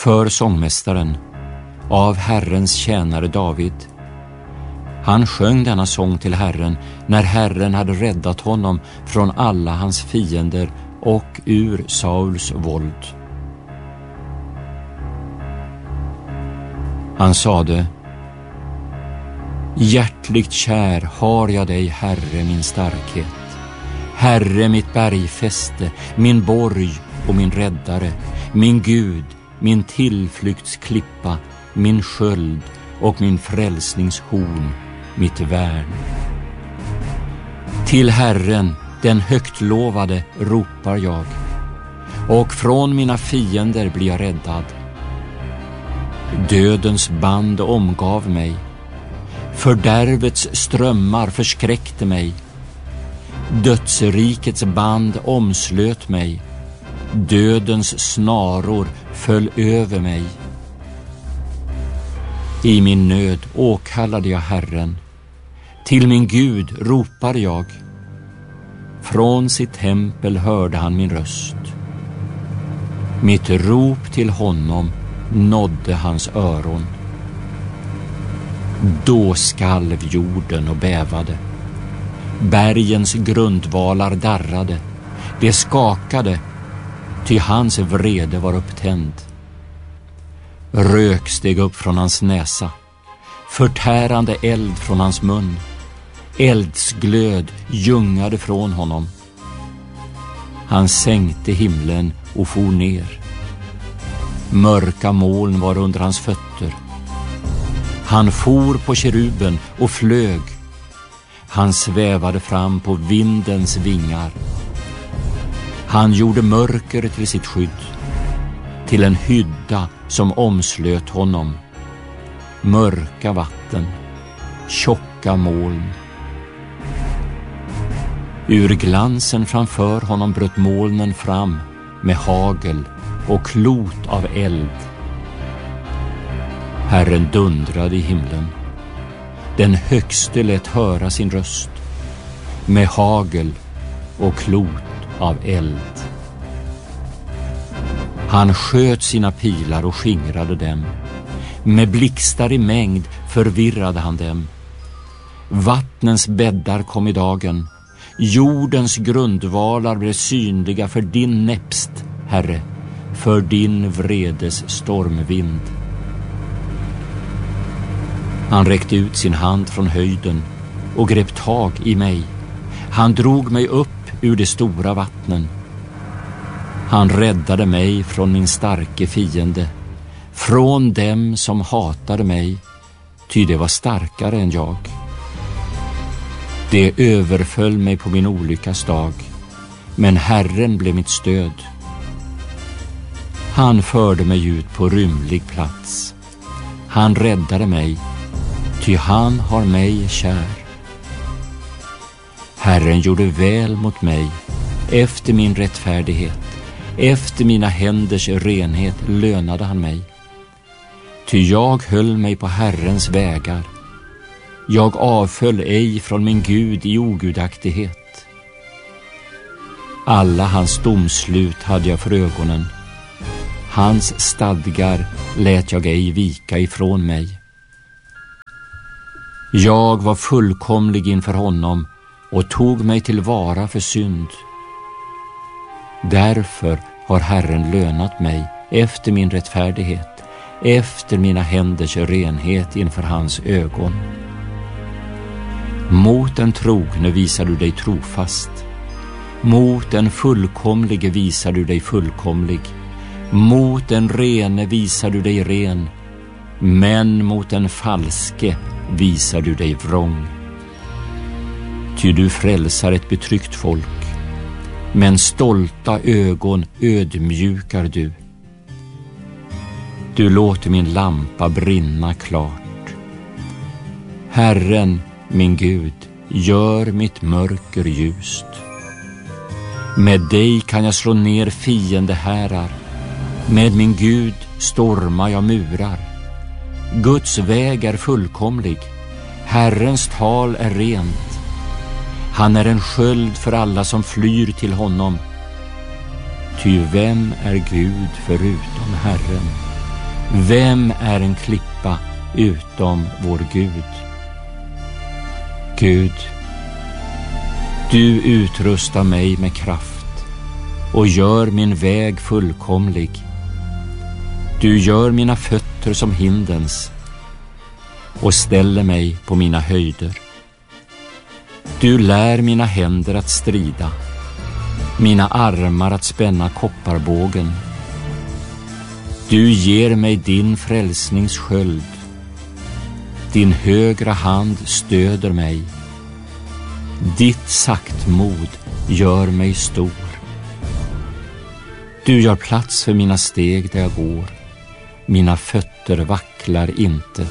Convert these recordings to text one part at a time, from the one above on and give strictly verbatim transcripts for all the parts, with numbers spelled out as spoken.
För sångmästaren, av Herrens tjänare David. Han sjöng denna sång till Herren när Herren hade räddat honom från alla hans fiender och ur Sauls våld. Han sade: hjärtligt kär har jag dig, Herre, min starkhet. Herre, mitt bergfäste, min borg och min räddare, min Gud, min tillflyktsklippa, min sköld och min frälsningshorn, mitt värn. Till Herren, den högtlovade, ropar jag, och från mina fiender blir jag räddad. Dödens band omgav mig, fördärvets strömmar förskräckte mig. Dödsrikets band omslöt mig, dödens snaror föll över mig. I min nöd åkallade jag Herren, till min Gud ropar jag. Från sitt tempel hörde han min röst. Mitt rop till honom nådde hans öron. Då skalv jorden och bävade. Bergens grundvalar darrade. Det skakade, ty hans vrede var upptänd. Rök steg upp från hans näsa, förtärande eld från hans mun. Eldsglöd ljungade från honom. Han sänkte himlen och for ner. Mörka moln var under hans fötter. Han for på keruben och flög. Han svävade fram på vindens vingar. Han gjorde mörker till sitt skydd, till en hydda som omslöt honom. Mörka vatten, tjocka moln. Ur glansen framför honom bröt molnen fram med hagel och klot av eld. Herren dundrade i himlen. Den högste lät höra sin röst med hagel och klot av eld. Han sköt sina pilar och skingrade dem. Med blixtar i mängd förvirrade han dem. Vattnens bäddar kom i dagen. Jordens grundvalar blev synliga för din näpst, Herre, för din vredes stormvind. Han räckte ut sin hand från höjden och grep tag i mig. Han drog mig upp ur de stora vattnen. Han räddade mig från min starke fiende, från dem som hatade mig, ty det var starkare än jag. Det överföll mig på min olyckas dag, men Herren blev mitt stöd. Han förde mig ut på rymlig plats. Han räddade mig, ty han har mig kär. Herren gjorde väl mot mig efter min rättfärdighet. Efter mina händers renhet lönade han mig. Ty jag höll mig på Herrens vägar. Jag avföll ej från min Gud i ogudaktighet. Alla hans domslut hade jag för ögonen. Hans stadgar lät jag ej vika ifrån mig. Jag var fullkomlig inför honom och tog mig till vara för synd. Därför har Herren lönat mig efter min rättfärdighet, efter mina händers renhet inför hans ögon. Mot en trogne visar du dig trofast. Mot en fullkomlige visar du dig fullkomlig. Mot en rene visar du dig ren. Men mot en falske visar du dig vrång. Ty du frälsar ett betryckt folk, men stolta ögon ödmjukar du. Du låter min lampa brinna klart. Herren, min Gud, gör mitt mörker ljust. Med dig kan jag slå ner fiendehärar. Med min Gud stormar jag murar. Guds väg är fullkomlig. Herrens tal är rent. Han är en sköld för alla som flyr till honom. Ty vem är Gud förutom Herren? Vem är en klippa utom vår Gud? Gud, du utrustar mig med kraft och gör min väg fullkomlig. Du gör mina fötter som hindens och ställer mig på mina höjder. Du lär mina händer att strida, mina armar att spänna kopparbågen. Du ger mig din frälsnings sköld. Din högra hand stöder mig. Ditt saktmod gör mig stor. Du gör plats för mina steg där jag går. Mina fötter vacklar inte.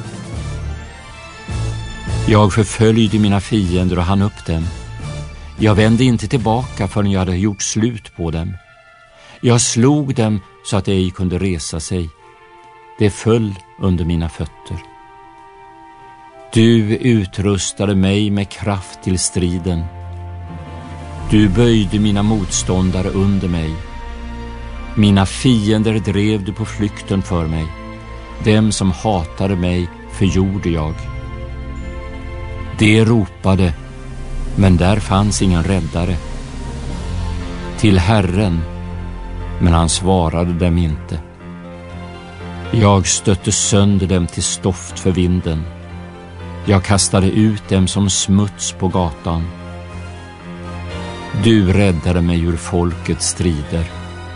Jag förföljde mina fiender och hann upp dem. Jag vände inte tillbaka förrän jag hade gjort slut på dem. Jag slog dem så att de ej kunde resa sig. Det föll under mina fötter. Du utrustade mig med kraft till striden. Du böjde mina motståndare under mig. Mina fiender drev du på flykten för mig. Dem som hatade mig förgjorde jag. De ropade, men där fanns ingen räddare. Till Herren, men han svarade dem inte. Jag stötte sönder dem till stoft för vinden. Jag kastade ut dem som smuts på gatan. Du räddade mig ur folkets strider.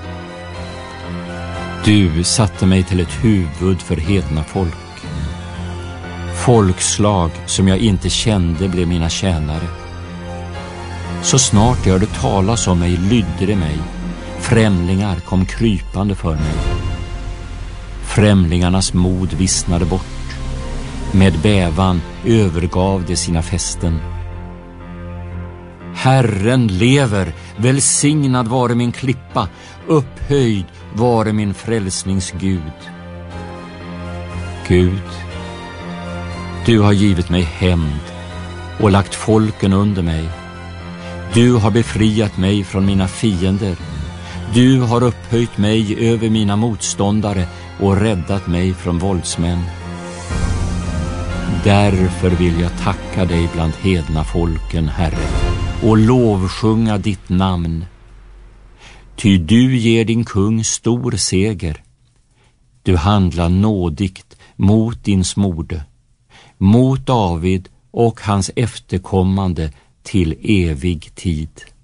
Du satte mig till ett huvud för hedna folk. Folkslag som jag inte kände blev mina tjänare. Så snart jag hörde talas om mig lydde det mig. Främlingar kom krypande för mig. Främlingarnas mod vissnade bort. Med bävan övergav de sina fästen. Herren lever, välsignad vare min klippa, upphöjd vare min frälsningsgud. Gud, du har givit mig hämnd och lagt folken under mig. Du har befriat mig från mina fiender. Du har upphöjt mig över mina motståndare och räddat mig från våldsmän. Därför vill jag tacka dig bland hedna folken, Herre, och lovsjunga ditt namn. Ty du ger din kung stor seger. Du handlar nådigt mot din smorde, mot David och hans efterkommande till evig tid.